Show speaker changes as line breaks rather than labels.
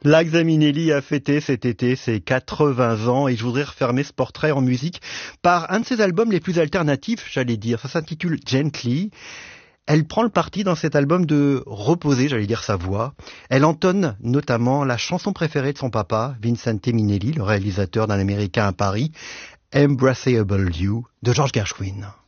Liza Minnelli a fêté cet été ses 80 ans et je voudrais refermer ce portrait en musique par un de ses albums les plus alternatifs, j'allais dire. Ça s'intitule Gently. Elle prend le parti dans cet album de reposer, j'allais dire, sa voix. Elle entonne notamment la chanson préférée de son papa, Vincente Minnelli, le réalisateur d'un Américain à Paris, Embraceable You, de George Gershwin.